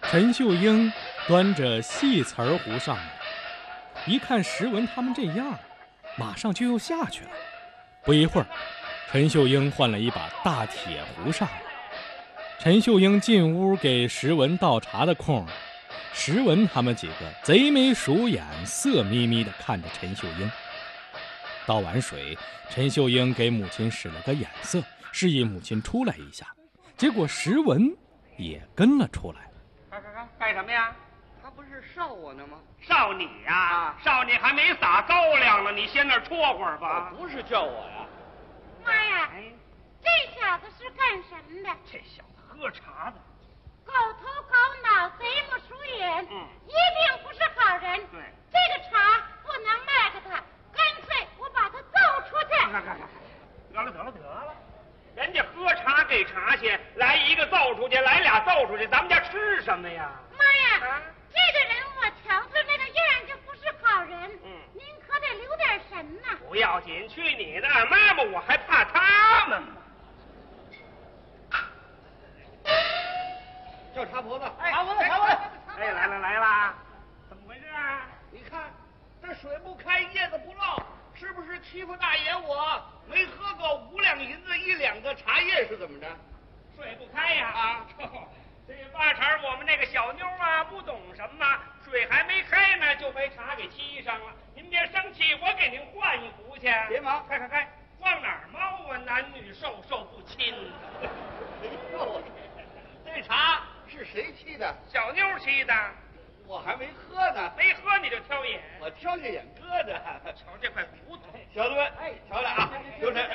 陈秀英端着细瓷儿壶上来，一看石文他们这样，马上就又下去了。不一会儿，陈秀英换了一把大铁壶上来。陈秀英进屋给石文倒茶的空，石文他们几个贼眉鼠眼、色眯眯地看着陈秀英。倒完水，陈秀英给母亲使了个眼色，示意母亲出来一下。结果石文也跟了出来。 干什么呀？ 他不是烧我呢吗？ 烧你呀！烧你还没撒高粱呢，你先那儿戳会儿吧。 不是叫我呀。 妈呀，这小子是干什么的？ 这小子喝茶的， 狗头狗脑，贼不鼠眼，一定不是好人。 对， 这个茶不能卖给他，干脆我把他揍出去。 得了，人家喝茶给茶钱，来一个揍出去，来俩揍出去，咱们家吃什么呀？ 妈呀，这个人我瞧着那个样就不是好人。您可得留点神呐。 不要紧，去你的！妈妈，我还怕他们吗？ 叫茶婆子， 茶婆子！哎，来啦！怎么回事啊？ 你看这水不开，叶子不落，是不是欺负大爷我？没喝够5两银子1两的茶叶是怎么着？ 水不开呀！这八成我们那个小妞啊，不懂什么，水还没开呢，就被茶给沏上了。您别生气，我给您换一壶去。 别忙， 开，往哪儿猫啊？男女授受不亲。 哎呦，这茶是谁沏的？ 小妞沏的。 我还没喝呢。 没喝你就挑眼。 我挑下眼搁着。 瞧这块骨头， 小子们，瞧来啊，留神。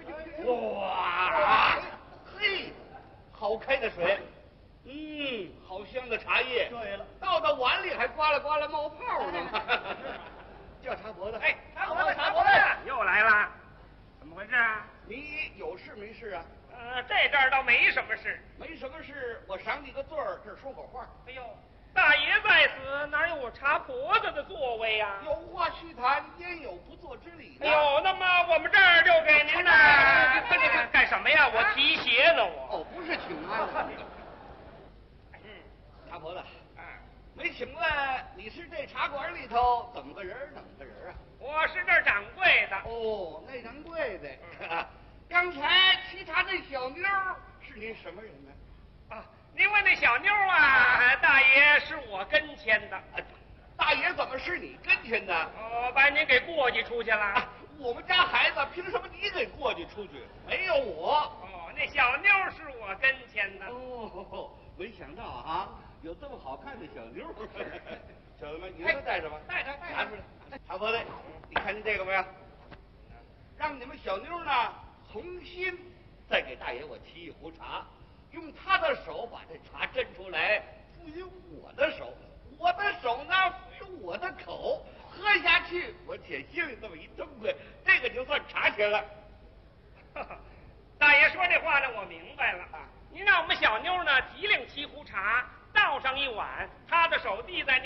哇，嘿，好开的水。好香的茶叶。对了，倒到碗里还呱啦呱啦冒泡呢。叫茶婆子。 茶婆子，又来了，怎么回事啊？ 你有事没事啊？ 这阵儿倒没什么事。 没什么事，我赏你个罪儿，这儿说口话。 哎呦，大爷在此，哪有我茶婆子的座位呀？ 有话须谈，焉有不做之理呢？ 哎呦，那么我们这儿就给您呢。快干什么呀？我提鞋呢，我。 不是请安。茶婆子，没请问你是这茶馆里头怎么个人啊？ 我是这儿掌柜的。 哦，那掌柜的。刚才沏茶那小妞是您什么人呢？ 您问那小妞啊，大爷是我跟前的。 大爷怎么是你跟前的？ 把您给过继出去了。 我们家孩子凭什么你给过继出去？没有我。 那小妞是我跟前的。 没想到啊，有这么好看的小妞。小子们，你们都带着吧。带着。拿出来。茶婆子，你看见这个没有？让你们小妞呢重新再给大爷我沏一壶茶，用他的手把这茶斟出来，赋予我的手，我的手呢赋予我的口，喝下去我且心里这么一痛快，这个就算茶钱了。 大爷说这话呢，我明白了。您让我们小妞呢提领7壶茶，倒上一碗，他的手递在